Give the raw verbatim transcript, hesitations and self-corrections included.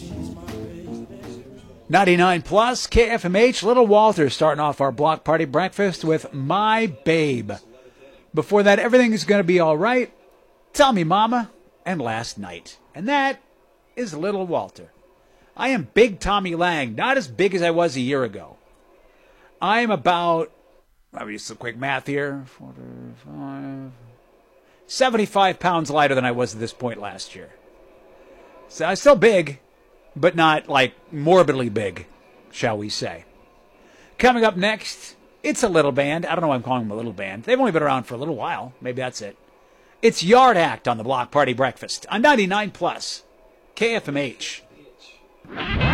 ninety-nine plus, K F M H, Little Walter starting off our block party breakfast with My Babe. Before that, Everything's Gonna Be Alright, Tell Me Mama, and Last Night. And that is Little Walter. I am Big Tommy Lang, not as big as I was a year ago. I am about, I'll use some quick math here, forty-five, seventy-five pounds lighter than I was at this point last year. So I'm still big, but not like morbidly big, shall we say. Coming up next, it's a little band. I don't know why I'm calling them a little band. They've only been around for a little while. Maybe that's it. It's Yard Act on the Block Party Breakfast on ninety-nine plus, K F M H.